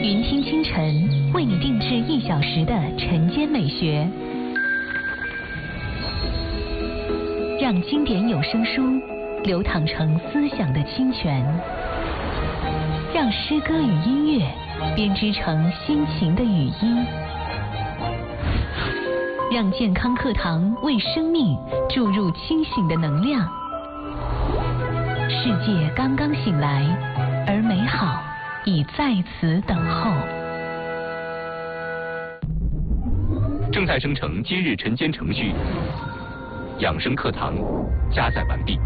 云听清晨为你定制1小时的晨间美学，让经典有声书流淌成思想的清泉，让诗歌与音乐编织成心情的语音，让健康课堂为生命注入清醒的能量。世界刚刚醒来，而美好已在此等候。 正在生成今日晨间程序，养生课堂加载完毕。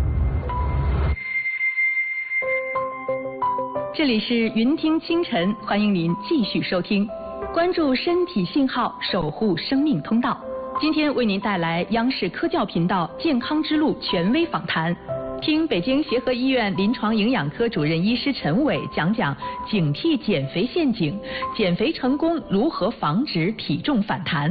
这里是云听清晨，欢迎您继续收听，关注身体信号，守护生命通道。今天为您带来央视科教频道健康之路权威访谈，听北京协和医院临床营养科主任医师陈伟讲讲警惕减肥陷阱，减肥成功如何防止体重反弹。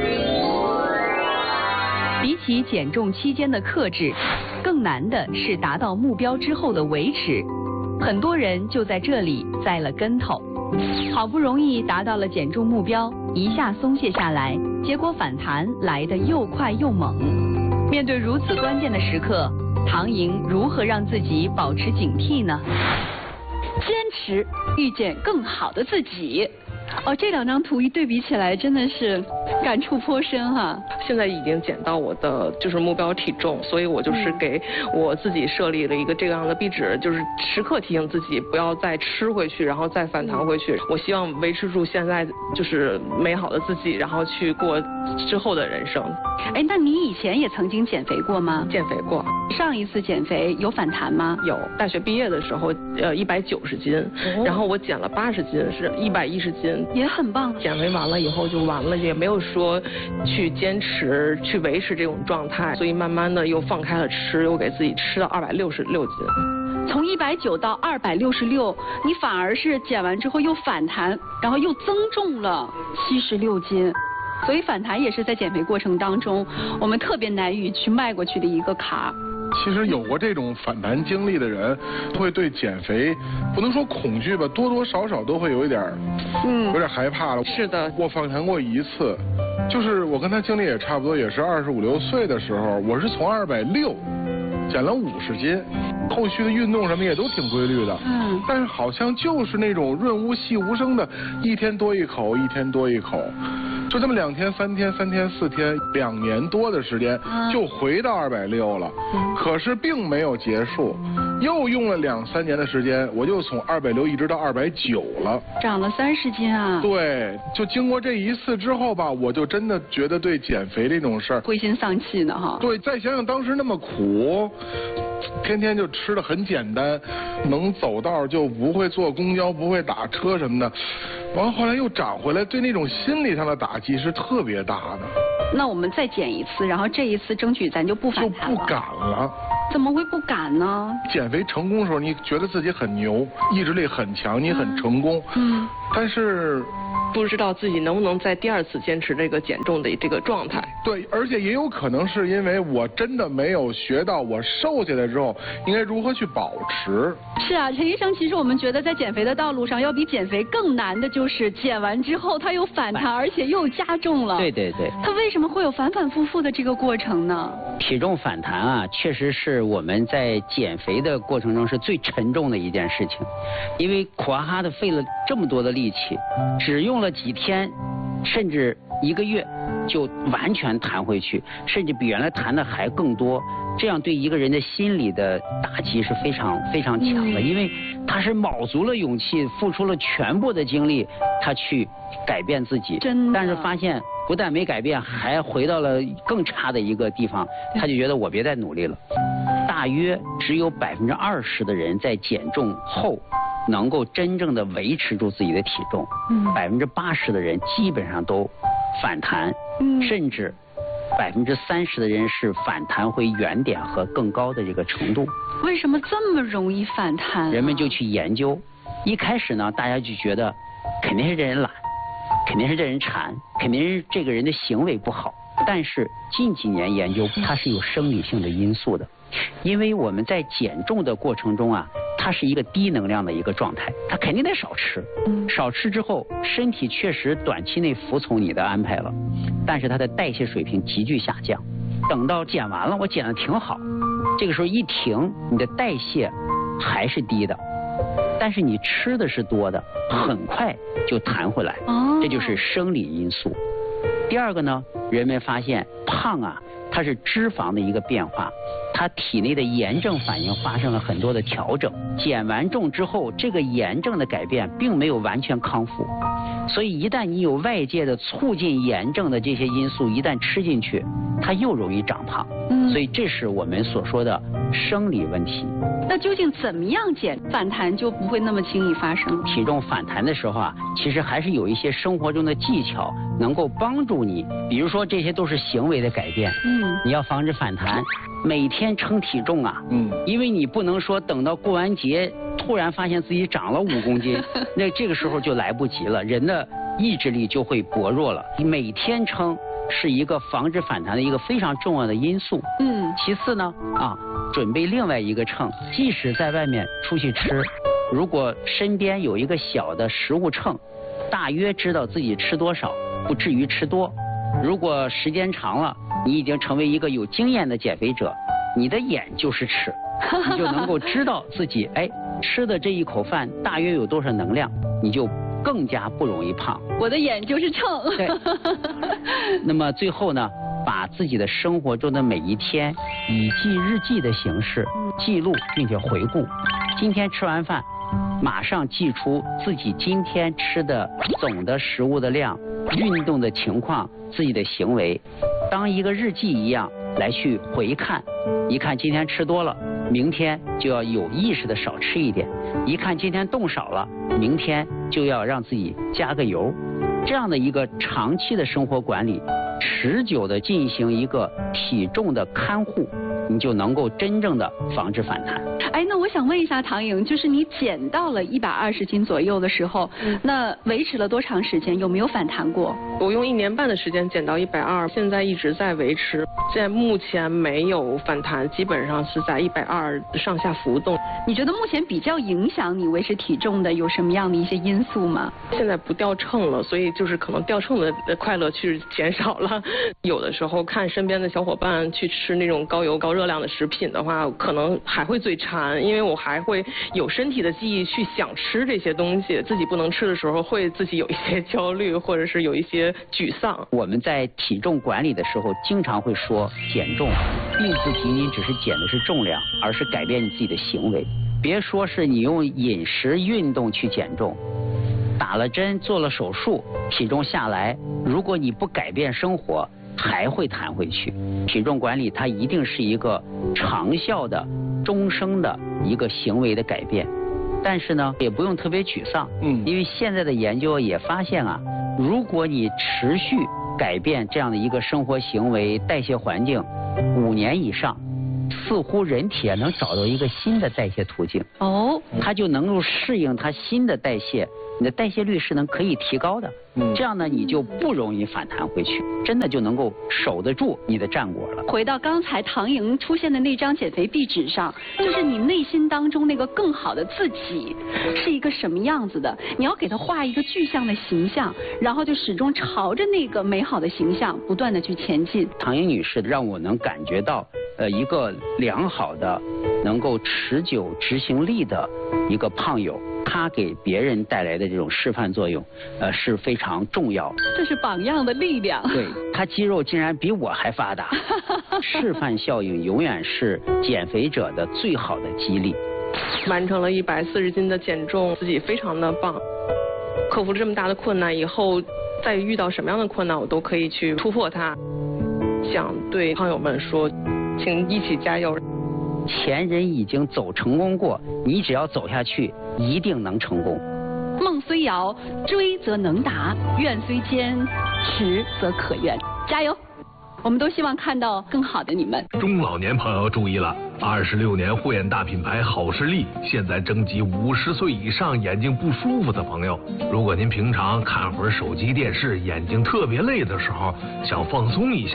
比起减重期间的克制，更难的是达到目标之后的维持。很多人就在这里栽了跟头，好不容易达到了减重目标，一下松懈下来，结果反弹来得又快又猛。面对如此关键的时刻，唐莹如何让自己保持警惕呢？ 坚持遇见更好的自己。哦，这2张图一对比起来，真的是感触颇深哈。 现在已经减到我的就是目标体重，所以我就是给我自己设立了一个这样的壁纸，就是时刻提醒自己不要再吃回去，然后再反弹回去。我希望维持住现在就是美好的自己，然后去过之后的人生。 哎，那你以前也曾经减肥过吗？ 减肥过。 上一次减肥有反弹吗？ 有，大学毕业的时候，190斤，然后我减了80斤，是110斤， 也很棒。 减肥完了以后就完了，也没有说去坚持去维持这种状态，所以慢慢的又放开了吃，又给自己吃到266斤。 从190到266，你反而是减完之后又反弹，然后又增重了76斤。所以反弹也是在减肥过程当中，我们特别难以去迈过去的一个坎儿。 其实有过这种反弹经历的人，会对减肥不能说恐惧吧，多多少少都会有一点害怕了。 是的， 我反弹过一次，就是我跟他经历也差不多，也是25、26岁的时候，我是从260减了50斤，后续的运动什么也都挺规律的，但是好像就是那种润物细无声的，一天多一口，一天多一口。就这么2天、3天、3天、4天，2年多的时间就回到260了，可是并没有结束，又用了2、3年的时间，我就从260一直到290了， 长了30斤啊！ 对，就经过这一次之后吧，我就真的觉得对减肥这种事儿灰心丧气呢哈。 对，再想想当时那么苦，天天就吃的很简单，能走道就不会坐公交，不会打车什么的。完了后来又长回来，对那种心理上的打击是特别大的。 那我们再减一次，然后这一次争取咱就不反弹了。 就不敢了。 怎么会不敢呢？ 减肥成功的时候，你觉得自己很牛，意志力很强，你很成功。但是不知道自己能不能在第2次坚持这个减重的这个状态。 对，而且也有可能是因为我真的没有学到我瘦下来之后应该如何去保持。 是啊，陈医生，其实我们觉得在减肥的道路上，要比减肥更难的就是减完之后它又反弹，而且又加重了。 对对对。 它为什么会有反反复复的这个过程呢？ 体重反弹啊，确实是我们在减肥的过程中是最沉重的一件事情，因为苦哈哈的费了这么多的力气，只用了几天，甚至1个月，就完全弹回去，甚至比原来弹的还更多。这样对一个人的心理的打击是非常非常强的，因为他是卯足了勇气，付出了全部的精力，他去改变自己，但是发现不但没改变，还回到了更差的一个地方，他就觉得我别再努力了。大约只有20%的人在减重后能够真正的维持住自己的体重，80%的人基本上都反弹，甚至30%的人是反弹回原点和更高的这个程度。 为什么这么容易反弹？ 人们就去研究，一开始呢，大家就觉得肯定是这人懒，肯定是这人馋，肯定是这个人的行为不好。但是近几年研究，它是有生理性的因素的，因为我们在减重的过程中啊， 它是一个低能量的一个状态，它肯定得少吃。少吃之后，身体确实短期内服从你的安排了，但是它的代谢水平急剧下降。等到减完了，我减的挺好，这个时候一停，你的代谢还是低的，但是你吃的是多的，很快就弹回来。这就是生理因素。第二个呢，人们发现胖啊，它是脂肪的一个变化，它体内的炎症反应发生了很多的调整。减完重之后，这个炎症的改变并没有完全康复，所以一旦你有外界的促进炎症的这些因素一旦吃进去，它又容易长胖。所以这是我们所说的生理问题。 那究竟怎么样减反弹就不会那么轻易发生？ 体重反弹的时候啊，其实还是有一些生活中的技巧能够帮助你，比如说这些都是行为的改变。你要防止反弹，每天称体重啊。因为你不能说等到过完节突然发现自己长了5公斤，那这个时候就来不及了，人的意志力就会薄弱了。你每天称是一个防止反弹的一个非常重要的因素。其次呢，准备另外一个秤，即使在外面出去吃，如果身边有一个小的食物秤，大约知道自己吃多少，不至于吃多。如果时间长了，你已经成为一个有经验的减肥者，你的眼就是尺，你就能够知道自己吃的这一口饭大约有多少能量，你就更加不容易胖。 我的眼就是秤。 对。那么最后呢，把自己的生活中的每一天以记日记的形式记录并且回顾。今天吃完饭，马上记出自己今天吃的总的食物的量、运动的情况、自己的行为，当一个日记一样来去回看。一看今天吃多了，明天就要有意识的少吃一点；一看今天动少了，明天就要让自己加个油。这样的一个长期的生活管理，持久的进行一个体重的看护，你就能够真正的防止反弹。 那我想问一下唐颖，就是你减到了120斤左右的时候，那维持了多长时间？有没有反弹过？ 我用1年半的时间减到120，现在一直在维持，现在目前没有反弹，基本上是在120上下浮动。 你觉得目前比较影响你维持体重的有什么样的一些因素吗？ 现在不掉秤了，所以就是可能掉秤的快乐去减少了。有的时候看身边的小伙伴去吃那种高油高热量的食品的话，可能还会嘴馋，因为我还会有身体的记忆去想吃这些东西，自己不能吃的时候会自己有一些焦虑，或者是有一些沮丧。 我们在体重管理的时候经常会说，减重并不仅仅只是减的是重量，而是改变你自己的行为。别说是你用饮食运动去减重，打了针做了手术体重下来，如果你不改变生活还会弹回去。体重管理它一定是一个长效的终生的一个行为的改变。但是呢也不用特别沮丧，因为现在的研究也发现啊，如果你持续改变这样的一个生活行为、代谢环境5年以上，似乎人体能找到一个新的代谢途径。它就能够适应它新的代谢，你的代谢率是可以提高的。这样呢你就不容易反弹回去，真的就能够守得住你的战果了。 回到刚才唐颖出现的那张减肥壁纸上，就是你内心当中那个更好的自己是一个什么样子的，你要给他画一个具象的形象，然后就始终朝着那个美好的形象不断的去前进。 唐颖女士让我能感觉到一个良好的能够持久执行力的一个胖友，他给别人带来的这种示范作用是非常重要。 这是榜样的力量。 对，他肌肉竟然比我还发达。示范效应永远是减肥者的最好的激励。 完成了140斤的减重，自己非常的棒。克服了这么大的困难以后，再遇到什么样的困难我都可以去突破它。想对胖友们说，请一起加油。 前人已经走成功过，你只要走下去一定能成功。 梦虽遥，追则能达；愿虽坚，持则可愿。加油！我们都希望看到更好的你们。 中老年朋友注意了，26年护眼大品牌好视力现在征集50岁以上眼睛不舒服的朋友。如果您平常看会儿手机电视，眼睛特别累的时候，想放松一下，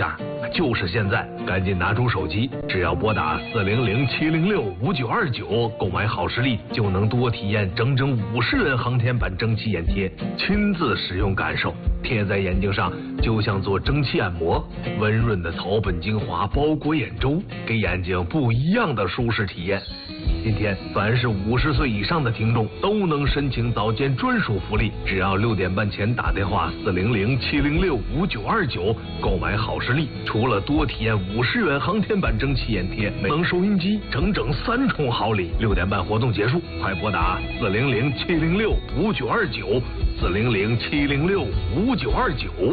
就是现在，赶紧拿出手机，只要拨打400-706-5929购买好视力，就能多体验整整50元航天版蒸汽眼贴，亲自使用感受，贴在眼睛上就像做蒸汽按摩，温润的草本精华包裹眼周，给眼睛不一样的舒适体验。今天凡是50岁以上的听众都能申请早间专属福利，只要6点半前打电话400-706-5929购买好视力，除了多体验50元航天版蒸汽眼贴、美能收音机，整整3重好礼。6点半活动结束，快拨打400-706-5929 400-706-5929。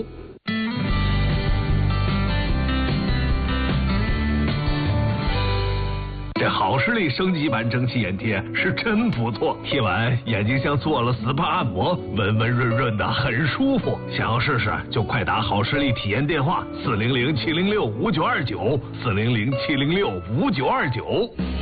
这好视力升级版蒸汽眼贴是真不错，贴完眼睛像做了 SPA 按摩，温温润润的，很舒服。想要试试就快打好视力体验电话400-706-5929 400-706-5929。